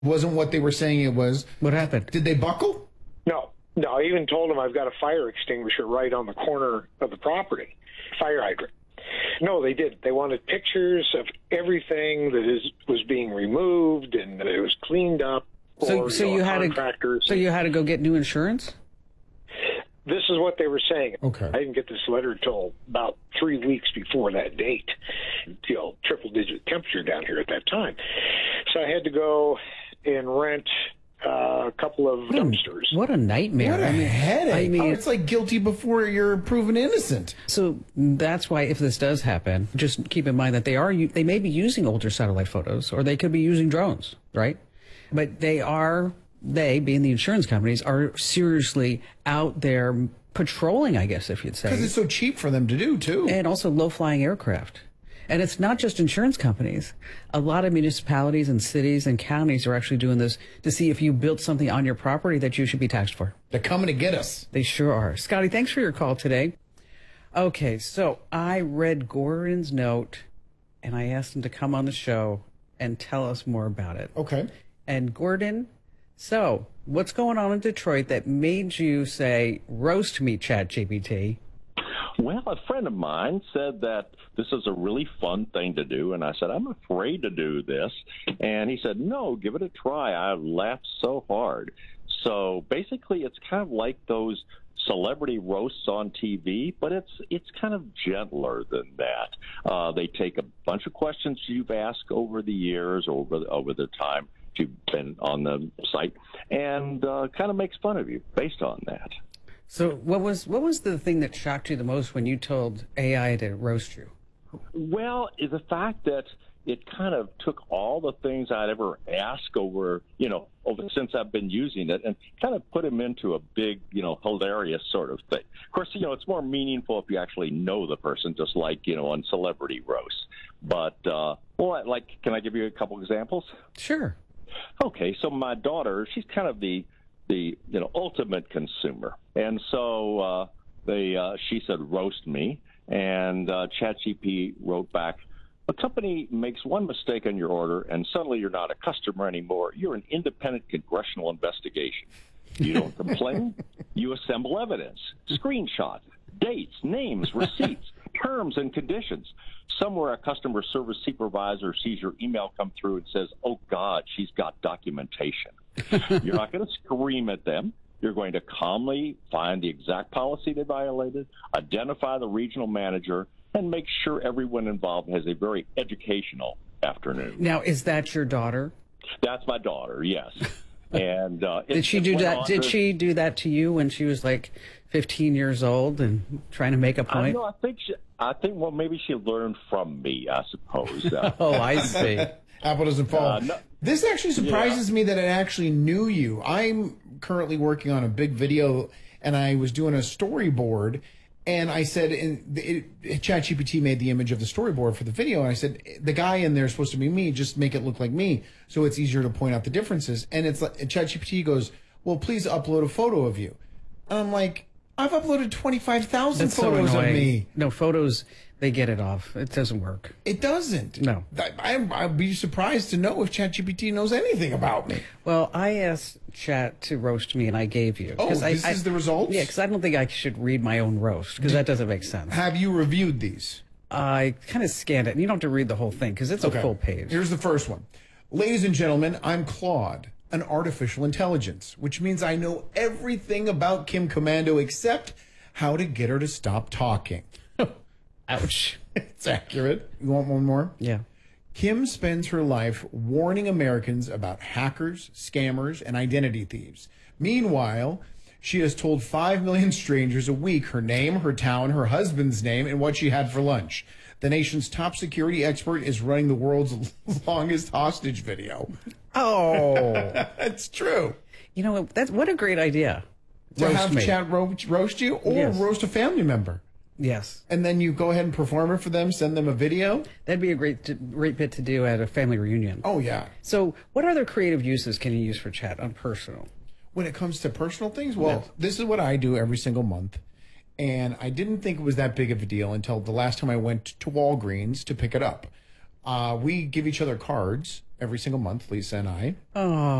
wasn't what they were saying it was. What happened? Did they buckle? No, I even told them I've got a fire extinguisher right on the corner of the property, fire hydrant. No, they didn't. They wanted pictures of everything that was being removed and that it was cleaned up. So you had to go get new insurance? This is what they were saying. Okay. I didn't get this letter till about 3 weeks before that date. Triple-digit temperature down here at that time. So I had to go and rent a couple of dumpsters. What a nightmare. What a headache. It's like guilty before you're proven innocent. So that's why if this does happen, just keep in mind that they may be using older satellite photos, or they could be using drones, right? But they, being the insurance companies, are seriously out there patrolling, I guess, if you'd say. Because it's so cheap for them to do, too. And also low-flying aircraft. And it's not just insurance companies. A lot of municipalities and cities and counties are actually doing this to see if you built something on your property that you should be taxed for. They're coming to get us. They sure are. Scotty, thanks for your call today. Okay, so I read Gordon's note, and I asked him to come on the show and tell us more about it. Okay. And Gordon, so what's going on in Detroit that made you say, roast me, ChatGPT? Well, a friend of mine said that this is a really fun thing to do, and I said, I'm afraid to do this. And he said, no, give it a try. I laughed so hard. So basically, it's kind of like those celebrity roasts on TV, but it's kind of gentler than that. They take a bunch of questions you've asked over the years, over the time you've been on the site, and kind of makes fun of you based on that. So what was the thing that shocked you the most when you told AI to roast you? Well, the fact that it kind of took all the things I'd ever asked over since I've been using it and kind of put them into a big, hilarious sort of thing. Of course, it's more meaningful if you actually know the person, just like, on celebrity roasts. But, can I give you a couple examples? Sure. Okay, so my daughter, she's kind of the ultimate consumer. And so she said, roast me. And ChatGPT wrote back, a company makes one mistake on your order, and suddenly you're not a customer anymore. You're an independent congressional investigation. You don't complain. You assemble evidence, screenshots, dates, names, receipts, terms and conditions. Somewhere a customer service supervisor sees your email come through and says, oh, God, she's got documentation. You're not going to scream at them. You're going to calmly find the exact policy they violated, identify the regional manager, and make sure everyone involved has a very educational afternoon. Now, is that your daughter? That's my daughter, yes. And did she do that? Did she do that to you when she was like 15 years old and trying to make a point? No, I think maybe she learned from me, I suppose. Oh, I see. Apple doesn't fall. No. This actually surprises me that it actually knew you. I'm currently working on a big video, and I was doing a storyboard, and I said, ChatGPT made the image of the storyboard for the video, and I said, the guy in there is supposed to be me, just make it look like me, so it's easier to point out the differences. And it's like, ChatGPT goes, well, please upload a photo of you. And I'm like, I've uploaded 25,000 photos of me. No, photos, they get it off. It doesn't work. It doesn't. No. I'd be surprised to know if ChatGPT knows anything about me. Well, I asked Chat to roast me, and I gave you. Oh, this is the results? Yeah, because I don't think I should read my own roast, because that doesn't make sense. Have you reviewed these? I kind of scanned it, and you don't have to read the whole thing, because it's a full page. Here's the first one. Ladies and gentlemen, I'm Claude, an artificial intelligence, which means I know everything about Kim Commando except how to get her to stop talking. Ouch. It's accurate. You want one more? Yeah. Kim spends her life warning Americans about hackers, scammers, and identity thieves. Meanwhile, she has told 5 million strangers a week her name, her town, her husband's name, and what she had for lunch. The nation's top security expert is running the world's longest hostage video. Oh. It's true. You know, what a great idea. To have Chat roast you or roast a family member. Yes. And then you go ahead and perform it for them, send them a video? That'd be a great bit to do at a family reunion. Oh, yeah. So what other creative uses can you use for Chat on personal? When it comes to personal things? Well, This is what I do every single month. And I didn't think it was that big of a deal until the last time I went to Walgreens to pick it up. We give each other cards every single month, Lisa and I. Oh.